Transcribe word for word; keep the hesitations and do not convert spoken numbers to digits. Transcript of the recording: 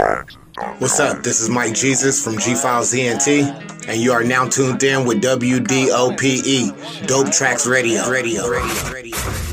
What's up? This is Mike Jesus from G Files E N T, and you are now tuned in with W D O P E, Dope Tracks Radio. Radio. Radio. Radio.